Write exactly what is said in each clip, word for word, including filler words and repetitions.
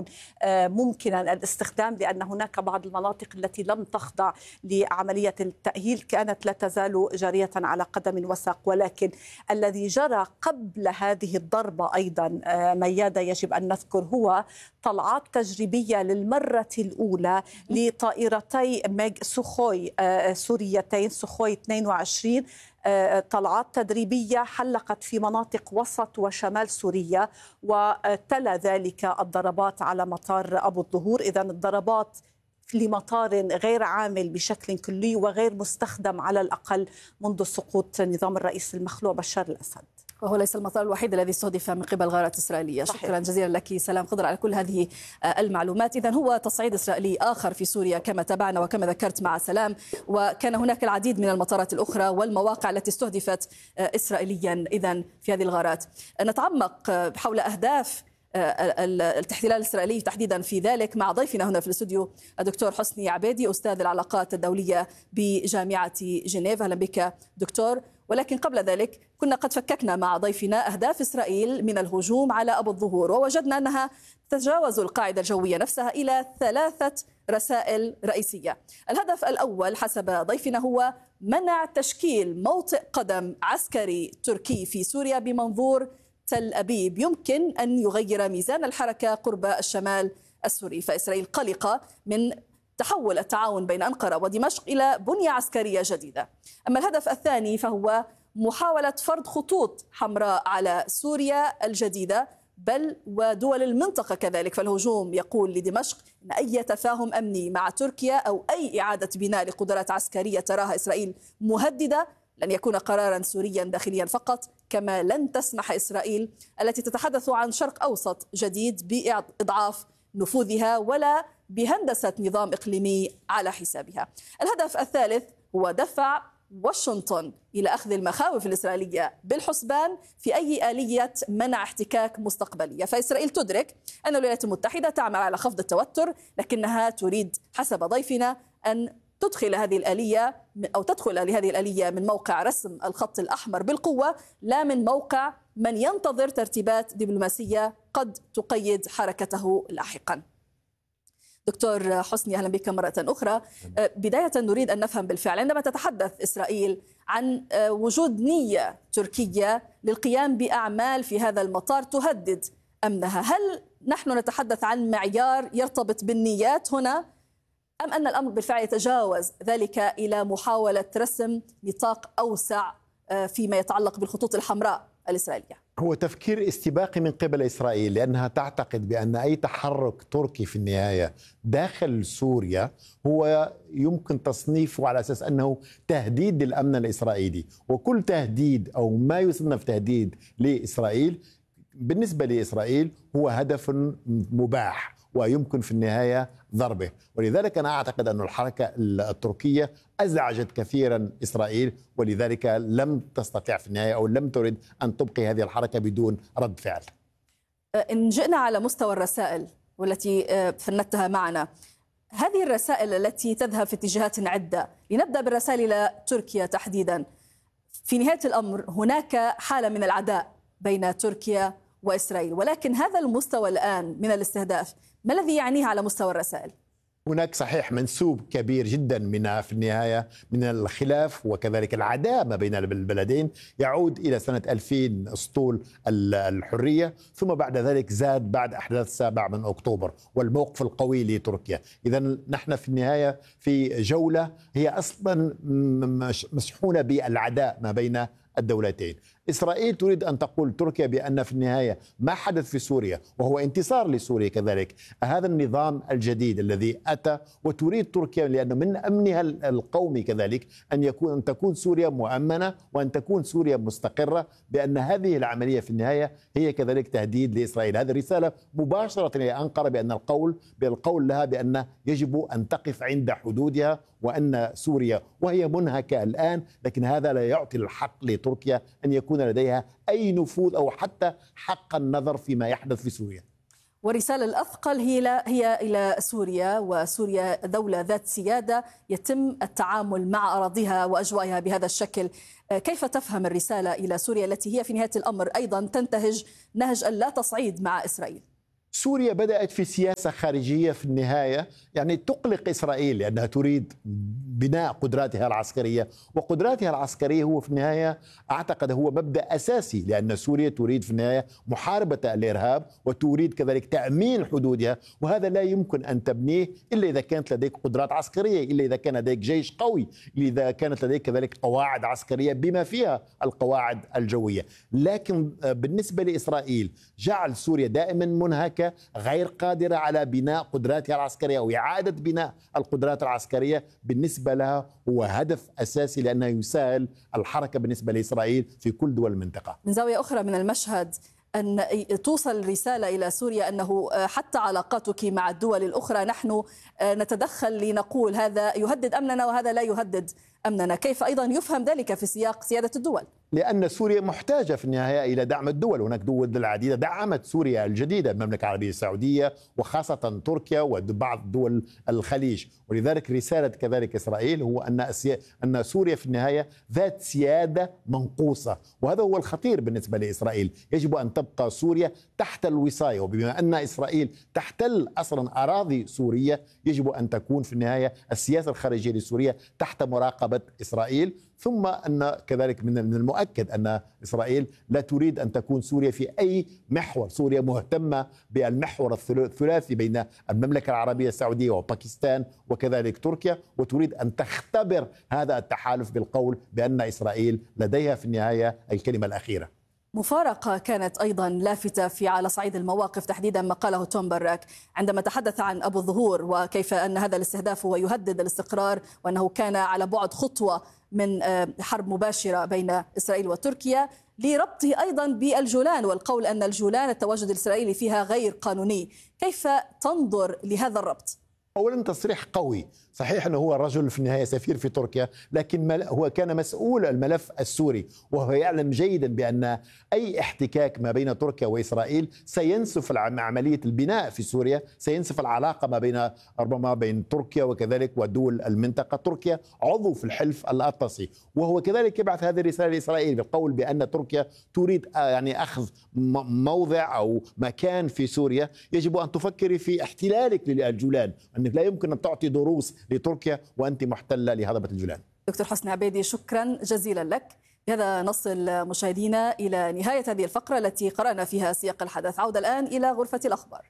ممكنا الاستخدام، لأن هناك بعض المناطق التي لم تخضع لعملية التأهيل كانت لا تزال جارية على قدم وساق. ولكن الذي جرى قبل هذه الضربة أيضا ميادة يجب أن نذكر هو طلعات تجريبية للمرة الأولى لطائرتي ميغ سوخوي سوريتين سوخوي اثنين وعشرين، طلعات تدريبية حلقت في مناطق وسط وشمال سوريا، وتلا ذلك الضربات على مطار أبو الظهور. إذن الضربات لمطار غير عامل بشكل كلي وغير مستخدم على الأقل منذ سقوط نظام الرئيس المخلوع بشار الأسد. وهو ليس المطار الوحيد الذي استهدف من قبل غارات إسرائيلية. صحيح. شكرا جزيلا لك سلام خضر على كل هذه المعلومات. إذن هو تصعيد إسرائيلي آخر في سوريا كما تابعنا وكما ذكرت مع سلام، وكان هناك العديد من المطارات الأخرى والمواقع التي استهدفت إسرائيليا إذن في هذه الغارات. نتعمق حول أهداف الاحتلال الإسرائيلي تحديدا في ذلك مع ضيفنا هنا في الاستوديو الدكتور حسني عبيدي أستاذ العلاقات الدولية بجامعة جنيف. أهلا بك دكتور. ولكن قبل ذلك كنا قد فككنا مع ضيفنا أهداف إسرائيل من الهجوم على أبو الظهور، ووجدنا أنها تتجاوز القاعدة الجوية نفسها إلى ثلاثة رسائل رئيسية. الهدف الأول حسب ضيفنا هو منع تشكيل موطئ قدم عسكري تركي في سوريا بمنظور تل أبيب يمكن أن يغير ميزان الحركة قرب الشمال السوري. فإسرائيل قلقة من تحول التعاون بين أنقرة ودمشق إلى بنية عسكرية جديدة. أما الهدف الثاني فهو محاولة فرض خطوط حمراء على سوريا الجديدة بل ودول المنطقة كذلك. فالهجوم يقول لدمشق أن أي تفاهم أمني مع تركيا أو أي إعادة بناء لقدرات عسكرية تراها إسرائيل مهددة لن يكون قرارا سوريا داخليا فقط، كما لن تسمح إسرائيل التي تتحدث عن شرق أوسط جديد بإضعاف نفوذها ولا بهندسة نظام إقليمي على حسابها. الهدف الثالث هو دفع واشنطن إلى أخذ المخاوف الإسرائيلية بالحسبان في أي آلية منع احتكاك مستقبلية. فإسرائيل تدرك أن الولايات المتحدة تعمل على خفض التوتر، لكنها تريد حسب ضيفنا أن تدخل هذه الآلية أو تدخل لهذه الآلية من موقع رسم الخط الأحمر بالقوة، لا من موقع من ينتظر ترتيبات دبلوماسية قد تقيد حركته لاحقا. دكتور حسني أهلا بك مرة أخرى. بداية نريد أن نفهم بالفعل عندما تتحدث إسرائيل عن وجود نية تركية للقيام بأعمال في هذا المطار تهدد أمنها، هل نحن نتحدث عن معيار يرتبط بالنيات هنا أم أن الأمر بالفعل يتجاوز ذلك إلى محاولة رسم نطاق أوسع فيما يتعلق بالخطوط الحمراء الإسرائيلية؟ هو تفكير استباقي من قبل إسرائيل، لأنها تعتقد بأن أي تحرك تركي في النهاية داخل سوريا هو يمكن تصنيفه على أساس أنه تهديد للأمن الإسرائيلي، وكل تهديد أو ما يصنف تهديد لإسرائيل بالنسبة لإسرائيل هو هدف مباح ويمكن في النهاية ضربه. ولذلك أنا أعتقد أن الحركة التركية أزعجت كثيرا إسرائيل، ولذلك لم تستطيع في النهاية أو لم ترد أن تبقي هذه الحركة بدون رد فعل. إن جئنا على مستوى الرسائل والتي فندتها معنا، هذه الرسائل التي تذهب في اتجاهات عدة، لنبدأ بالرسائل إلى تركيا تحديدا. في نهاية الأمر هناك حالة من العداء بين تركيا وإسرائيل، ولكن هذا المستوى الآن من الاستهداف ما الذي يعنيه على مستوى الرسائل؟ هناك صحيح منسوب كبير جدا من في النهاية من الخلاف وكذلك العداء ما بين البلدين يعود إلى سنة ألفين أسطول الحرية، ثم بعد ذلك زاد بعد أحداث السابع من أكتوبر والموقف القوي لتركيا. إذن نحن في النهاية في جولة هي أصلا مسحونة بالعداء ما بين الدولتين. إسرائيل تريد أن تقول تركيا بأن في النهاية ما حدث في سوريا وهو انتصار لسوريا كذلك هذا النظام الجديد الذي أتى، وتريد تركيا لأن من أمنها القومي كذلك أن يكون أن تكون سوريا مؤمنة وأن تكون سوريا مستقرة، بأن هذه العملية في النهاية هي كذلك تهديد لإسرائيل. هذه الرسالة مباشرة إلى أنقرة بأن القول بالقول لها بأن يجب أن تقف عند حدودها، وأن سوريا وهي منهكة الآن لكن هذا لا يعطي الحق لتركيا أن يكون لديها أي نفوذ أو حتى حق النظر فيما يحدث في سوريا. والرسالة الأثقل هي هي إلى سوريا، وسوريا دولة ذات سيادة يتم التعامل مع أراضيها وأجوائها بهذا الشكل. كيف تفهم الرسالة إلى سوريا التي هي في نهاية الأمر أيضا تنتهج نهج اللا تصعيد مع إسرائيل؟ سوريا بدأت في سياسة خارجية في النهاية يعني تقلق إسرائيل لأنها تريد بناء قدراتها العسكرية، وقدراتها العسكرية هو في النهاية أعتقد هو مبدأ أساسي، لأن سوريا تريد في النهاية محاربة الإرهاب وتريد كذلك تأمين حدودها، وهذا لا يمكن أن تبنيه إلا إذا كانت لديك قدرات عسكرية، إلا إذا كان لديك جيش قوي، إذا كانت لديك كذلك قواعد عسكرية بما فيها القواعد الجوية. لكن بالنسبة لإسرائيل جعل سوريا دائما منهكة غير قادرة على بناء قدراتها العسكرية أو إعادة بناء القدرات العسكرية بالنسبة لها هو هدف أساسي، لأنه يسهل الحركة بالنسبة لإسرائيل في كل دول المنطقة. من زاوية أخرى من المشهد، أن توصل رسالة إلى سوريا أنه حتى علاقاتك مع الدول الأخرى نحن نتدخل لنقول هذا يهدد أمننا وهذا لا يهدد أمننا، كيف أيضا يفهم ذلك في سياق سيادة الدول؟ لأن سوريا محتاجة في النهاية إلى دعم الدول، هناك دول العديدة دعمت سوريا الجديدة، المملكة العربية السعودية وخاصة تركيا وبعض دول الخليج، ولذلك رسالة كذلك إسرائيل هو أن أن سوريا في النهاية ذات سيادة منقوصة، وهذا هو الخطير بالنسبة لإسرائيل. يجب أن تبقى سوريا تحت الوصاية، وبما أن إسرائيل تحتل أصلا أراضي سورية يجب أن تكون في النهاية السياسة الخارجية لسوريا تحت مراقبة إسرائيل. ثم أن كذلك من المؤكد أن إسرائيل لا تريد أن تكون سوريا في أي محور، سوريا مهتمة بالمحور الثلاثي بين المملكة العربية السعودية وباكستان وكذلك تركيا، وتريد أن تختبر هذا التحالف بالقول بأن إسرائيل لديها في النهاية الكلمة الأخيرة. مفارقة كانت أيضا لافتة في على صعيد المواقف، تحديدا ما قاله توم براك عندما تحدث عن أبو الظهور وكيف أن هذا الاستهداف هو يهدد الاستقرار، وأنه كان على بعد خطوة من حرب مباشرة بين إسرائيل وتركيا، لربطه أيضا بالجولان والقول أن الجولان التواجد الإسرائيلي فيها غير قانوني. كيف تنظر لهذا الربط؟ أولا تصريح قوي، صحيح أنه هو رجل في النهاية سفير في تركيا، لكن هو كان مسؤول الملف السوري، وهو يعلم جيدا بأن أي احتكاك ما بين تركيا وإسرائيل سينسف عملية البناء في سوريا، سينسف العلاقة ما بين ربما بين تركيا وكذلك ودول المنطقة. تركيا عضو في الحلف الأطلسي، وهو كذلك يبعث هذه الرسالة لإسرائيل بالقول بأن تركيا تريد يعني أخذ موضع أو مكان في سوريا. يجب أن تفكري في احتلالك للجولان، أنك لا يمكن أن تعطي دروس لتركيا وأنت محتلة لهضبة الجولان. دكتور حسني عبيدي، شكرا جزيلا لك. بهذا نصل مشاهدينا إلى نهاية هذه الفقرة التي قرأنا فيها سياق الحدث. عودة الآن إلى غرفة الأخبار.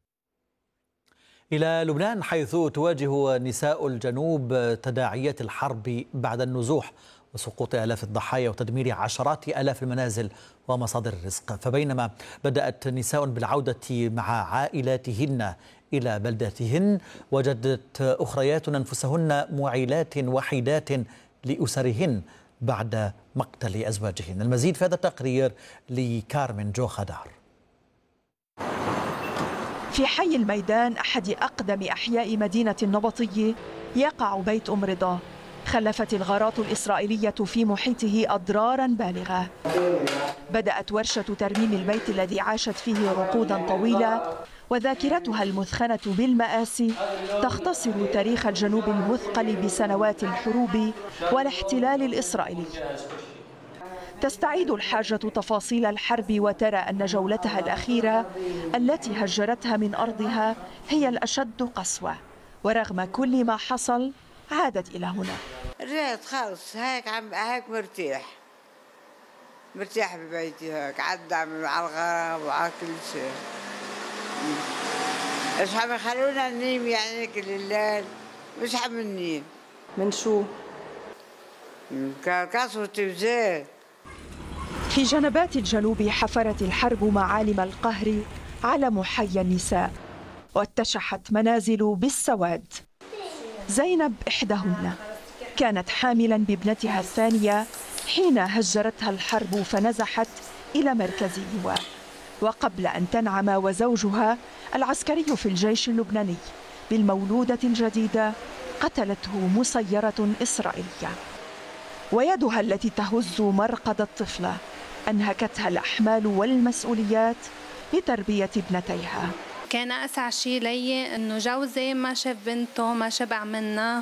إلى لبنان، حيث تواجه نساء الجنوب تداعيات الحرب بعد النزوح وسقوط آلاف الضحايا وتدمير عشرات آلاف المنازل ومصادر الرزق. فبينما بدأت نساء بالعودة مع عائلاتهن إلى بلداتهن، وجدت أخريات أنفسهن معيلات وحيدات لأسرهن بعد مقتل أزواجهن. المزيد في هذا التقرير لكارمن جو خدار. في حي الميدان، أحد أقدم أحياء مدينة النبطية، يقع بيت أم رضا. خلفت الغارات الإسرائيلية في محيطه أضرارا بالغة. بدأت ورشة ترميم البيت الذي عاشت فيه عقودا طويلة، وذاكرتها المثخنة بالمآسي تختصر تاريخ الجنوب المثقل بسنوات الحروب والاحتلال الإسرائيلي. تستعيد الحاجة تفاصيل الحرب وترى أن جولتها الأخيرة التي هجرتها من أرضها هي الأشد قسوة، ورغم كل ما حصل عادت إلى هنا. رجعت خلص هيك عم هيك مرتاح مرتاح ببيتي، هيك عدى على الغرام وعلى كل شيء. مش عم يخلونا ننيم يعني كل الليل، مش عم ننيم. من شو؟ من قسوة وزيت. في جنبات الجنوب حفرت الحرب معالم القهر على محيا النساء، واتشحت منازل بالسواد. زينب إحداهن كانت حاملا بابنتها الثانية حين هجرتها الحرب فنزحت إلى مركز إيواء، وقبل أن تنعم وزوجها العسكري في الجيش اللبناني بالمولودة الجديدة قتلته مسيرة إسرائيلية، ويدها التي تهز مرقد الطفلة أنهكتها الأحمال والمسؤوليات لتربية ابنتيها. كان أسعى شيء لي إنه جوزي ما شاف بنته، ما شبع منها.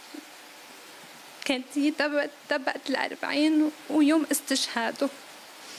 كانت هي تبقت الأربعين ويوم استشهاده،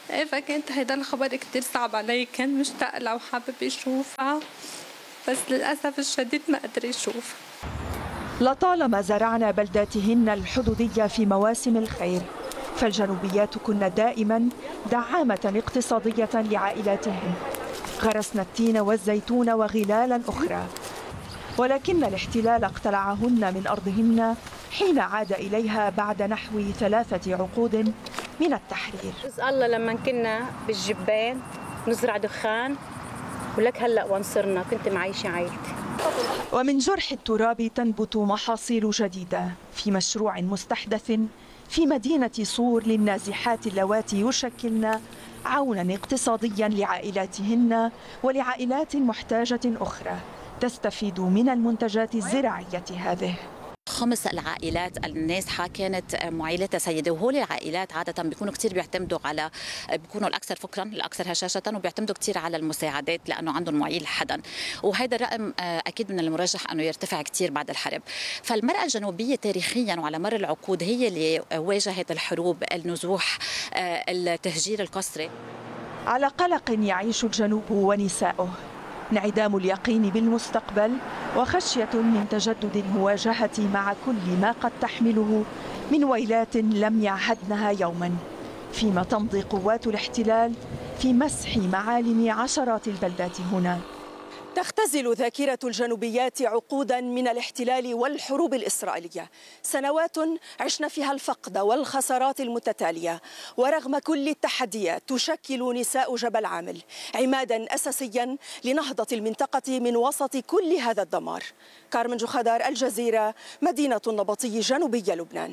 ايه فكانت هيدا الخبر كتير صعب علي، كان مشتاق لها وحابب يشوفها، بس للأسف الشديد ما قدر يشوف. لطالما زرعنا بلداتهن الحدودية في مواسم الخير، فالجنوبيات كن دائما دعامة اقتصادية لعائلاتهن. غرسنا التين والزيتون وغلالا أخرى، ولكن الاحتلال اقتلعهن من أرضهن حين عاد إليها بعد نحو ثلاثة عقود من التحرير. الله لما كنا بالجبان نزرع دخان، ولك هلأ وانصرنا كنت معيشة عائلتي. ومن جرح التراب تنبت محاصيل جديدة في مشروع مستحدث في مدينة صور للنازحات اللواتي يشكلن عونا اقتصاديا لعائلاتهن ولعائلات محتاجة أخرى تستفيد من المنتجات الزراعية هذه. خمس العائلات النازحة كانت معيلتها سيدة، وهول العائلات عادة بيكونوا كتير بيعتمدوا على بيكونوا الأكثر فقرا الأكثر هشاشة، وبيعتمدوا كتير على المساعدات لأنه عندهم معيل حدا، وهذا الرقم أكيد من المرجح أنه يرتفع كتير بعد الحرب. فالمرأة الجنوبية تاريخيا وعلى مر العقود هي اللي واجهت الحروب، النزوح، التهجير القسري. على قلق يعيش الجنوب ونساؤه، انعدام اليقين بالمستقبل وخشية من تجدد المواجهة مع كل ما قد تحمله من ويلات لم يعهدنها يوما، فيما تمضي قوات الاحتلال في مسح معالم عشرات البلدات هنا. تختزل ذاكرة الجنوبيات عقودا من الاحتلال والحروب الإسرائيلية، سنوات عشنا فيها الفقد والخسارات المتتالية، ورغم كل التحديات تشكل نساء جبل عامل عمادا أساسيا لنهضة المنطقة من وسط كل هذا الدمار. كارمن جوخدار، الجزيرة، مدينة النبطي، جنوبي لبنان.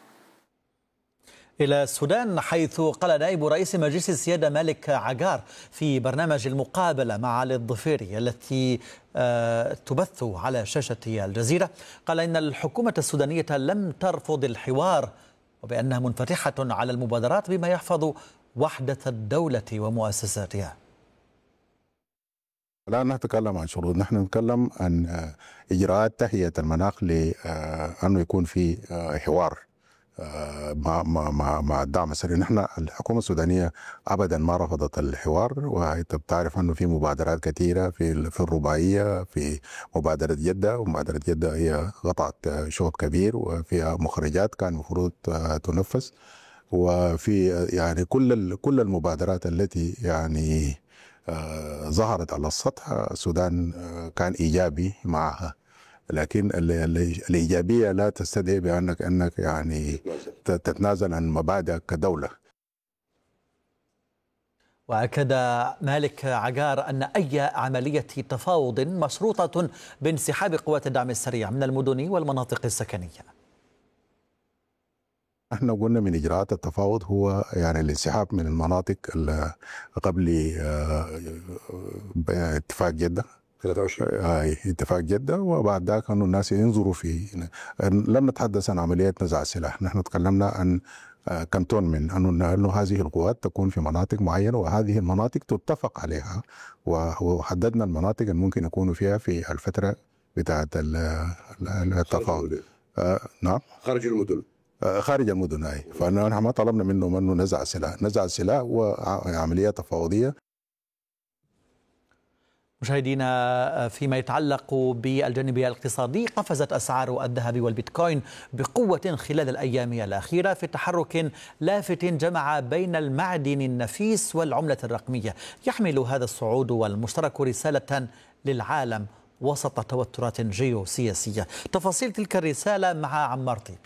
إلى السودان، حيث قال نائب رئيس مجلس السيادة مالك عقار في برنامج المقابلة مع علي الضفيري التي تبث على شاشة الجزيرة، قال إن الحكومة السودانية لم ترفض الحوار وبأنها منفتحة على المبادرات بما يحفظ وحدة الدولة ومؤسساتها. لا نتكلم عن شروط، نحن نتكلم عن إجراءات تهيئة المناخ لأنه يكون في حوار مع مع مع الدعم السري. نحن الحكومه السودانيه ابدا ما رفضت الحوار، وانت بتعرف انه في مبادرات كثيره في في الرباعيه، في مبادره جده، ومبادره جده هي قطعت شوط كبير وفيها مخرجات كان المفروض تنفذ، وفي يعني كل كل المبادرات التي يعني ظهرت على السطح السودان كان ايجابي معها، لكن الإيجابية لا تستدعي بأنك أنك يعني تتنازل عن مبادئك كدولة. وأكد مالك عقار أن أي عملية تفاوض مشروطة بانسحاب قوات الدعم السريع من المدن والمناطق السكنية. احنا قلنا من إجراءات التفاوض هو يعني الانسحاب من المناطق قبل اتفاق جدة ثلاثة وعشرين آه اتفاق جدة، وبعد ذاك انه الناس ينظروا في. لم نتحدث عن عملية نزع السلاح، نحن تكلمنا عن كنتون من انه انه هذه القوات تكون في مناطق معينة، وهذه المناطق تتفق عليها، وحددنا المناطق اللي ممكن يكونوا فيها في الفترة بتاعة التفاوض. آه نعم خارج المدن آه خارج المدن اي فنحن ما طلبنا منهم انه نزع السلاح، نزع السلاح وعملية تفاوضية. مشاهدينا، فيما يتعلق بالجانب الاقتصادي، قفزت أسعار الذهب والبيتكوين بقوة خلال الأيام الأخيرة في تحرك لافت جمع بين المعدن النفيس والعملة الرقمية. يحمل هذا الصعود والمشترك رسالة للعالم وسط توترات جيوسياسية. تفاصيل تلك الرسالة مع عمار طيبي.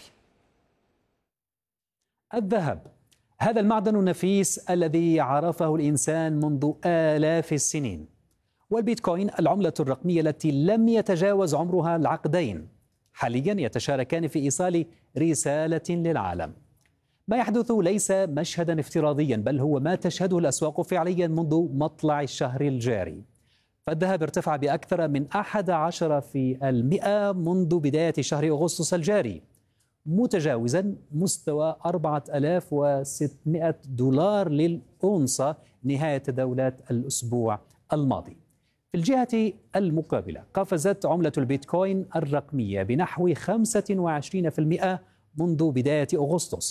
الذهب، هذا المعدن النفيس الذي عرفه الإنسان منذ آلاف السنين، والبيتكوين العملة الرقمية التي لم يتجاوز عمرها العقدين، حاليا يتشاركان في إيصال رسالة للعالم. ما يحدث ليس مشهدا افتراضيا، بل هو ما تشهده الأسواق فعليا منذ مطلع الشهر الجاري. فالذهب ارتفع بأكثر من أحد عشر في المئة منذ بداية شهر أغسطس الجاري، متجاوزا مستوى أربعة آلاف وستمئة دولار للأونصة نهاية تداولات الأسبوع الماضي. في الجهة المقابلة، قفزت عملة البيتكوين الرقمية بنحو خمسة وعشرين بالمئة منذ بداية أغسطس،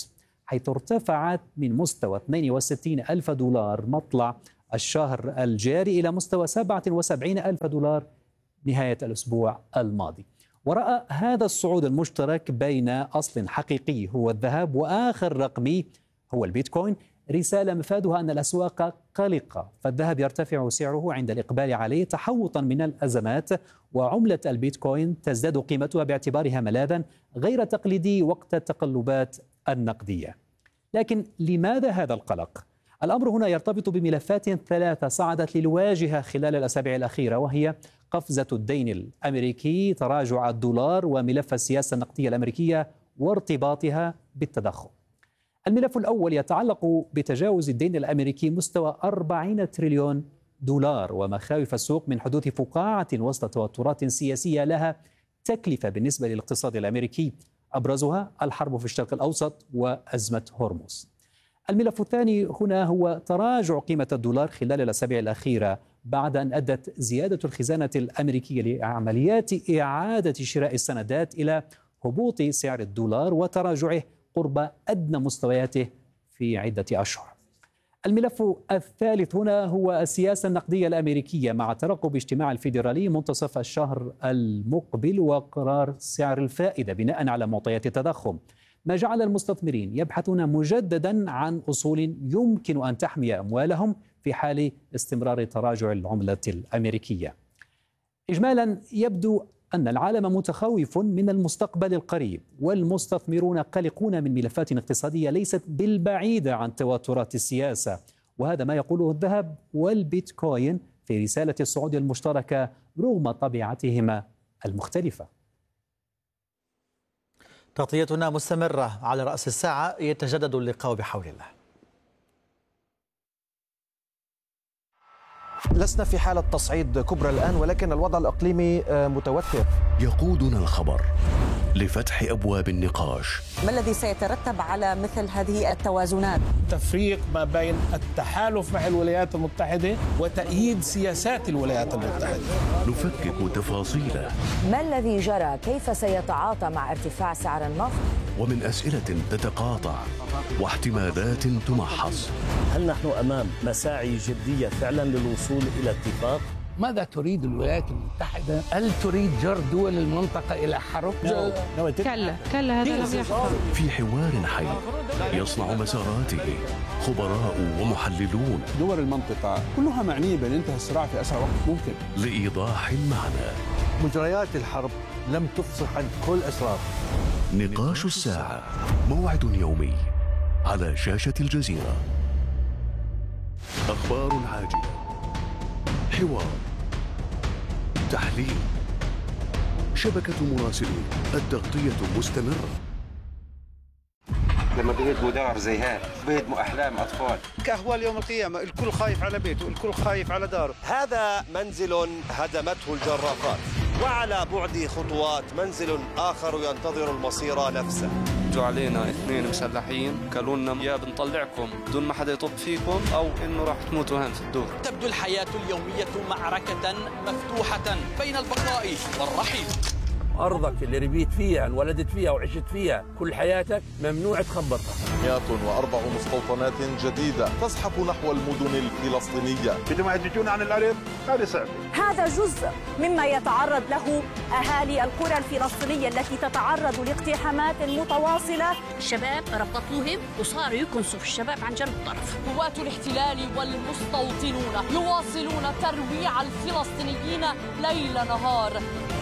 حيث ارتفعت من مستوى اثنين وستين ألف دولار مطلع الشهر الجاري إلى مستوى سبعة وسبعين ألف دولار نهاية الأسبوع الماضي. ورأى هذا الصعود المشترك بين أصل حقيقي هو الذهب وآخر رقمي هو البيتكوين رسالة مفادها أن الأسواق قلقة، فالذهب يرتفع سعره عند الإقبال عليه تحوطا من الأزمات، وعملة البيتكوين تزداد قيمتها باعتبارها ملاذا غير تقليدي وقت التقلبات النقدية. لكن لماذا هذا القلق؟ الأمر هنا يرتبط بملفات ثلاثة صعدت للواجهة خلال الأسابيع الأخيرة، وهي قفزة الدين الأمريكي، تراجع الدولار، وملف السياسة النقدية الأمريكية وارتباطها بالتضخم. الملف الأول يتعلق بتجاوز الدين الأمريكي مستوى أربعين تريليون دولار، ومخاوف السوق من حدوث فقاعة وسط توترات سياسية لها تكلفة بالنسبة للاقتصاد الأمريكي، أبرزها الحرب في الشرق الأوسط وأزمة هرمز. الملف الثاني هنا هو تراجع قيمة الدولار خلال الأسابيع الأخيرة بعد أن أدت زيادة الخزانة الأمريكية لعمليات إعادة شراء السندات إلى هبوط سعر الدولار وتراجعه قرب أدنى مستوياته في عدة أشهر. الملف الثالث هنا هو السياسة النقدية الأمريكية مع ترقب اجتماع الفيدرالي منتصف الشهر المقبل وقرار سعر الفائدة بناء على معطيات التضخم، ما جعل المستثمرين يبحثون مجددا عن أصول يمكن أن تحمي أموالهم في حال استمرار تراجع العملة الأمريكية. إجمالا يبدو أن العالم متخوف من المستقبل القريب، والمستثمرون قلقون من ملفات اقتصادية ليست بالبعيدة عن توترات السياسة، وهذا ما يقوله الذهب والبيتكوين في رسالة الصعود المشتركة رغم طبيعتهما المختلفة. تغطيتنا مستمرة على رأس الساعة، يتجدد اللقاء بحول الله. لسنا في حالة تصعيد كبرى الآن، ولكن الوضع الإقليمي متوتر. يقودنا الخبر لفتح أبواب النقاش. ما الذي سيترتب على مثل هذه التوازنات؟ تفريق ما بين التحالف مع الولايات المتحدة وتأييد سياسات الولايات المتحدة. نفكك تفاصيله. ما الذي جرى؟ كيف سيتعاطى مع ارتفاع سعر النفط؟ ومن أسئلة تتقاطع واحتمالات تمحص. هل نحن أمام مساعي جدية فعلا للوصول إلى اتفاق؟ ماذا تريد الولايات المتحدة؟ هل تريد جر دول المنطقة إلى حرب؟ كلا كلا هذا لم يحصل. في حوار حي يصنع مساراته خبراء ومحللون. دول المنطقة كلها معنية بأن ينتهي الصراع في أسرع وقت ممكن. لإيضاح المعنى. مجريات الحرب لم تفصح عن كل أسرار. نقاش الساعة، موعد يومي على شاشة الجزيرة. أخبار عاجلة، حوار، تحليل، شبكة مراسلين، التغطية مستمرة. لما بيهدموا دار زي هيك بيهدموا أحلام أطفال. كأهوال يوم القيامة، الكل خايف على بيته، الكل خايف على داره. هذا منزل هدمته الجرافات، وعلى بعد خطوات منزل آخر ينتظر المصير نفسه. جو علينا اثنين مسلحين قالوا لنا يا بنطلعكم بدون ما حدا يطب فيكم أو إنه راح تموتوا هون في الدور. تبدو الحياة اليومية معركة مفتوحة بين البقاء والرحيل. أرضك اللي ربيت فيها، انولدت فيها وعشت فيها كل حياتك ممنوع تخبطها. مئة وأربع مستوطنات جديدة تزحف نحو المدن الفلسطينية. بدهم يهددون عن الأرض، هذا صعب. هذا جزء مما يتعرض له أهالي القرى الفلسطينية التي تتعرض لاقتحامات متواصلة. الشباب ربطوهم وصاروا يكنسوا في الشباب عن جنب الطرف. قوات الاحتلال والمستوطنون يواصلون ترويع الفلسطينيين ليل نهار.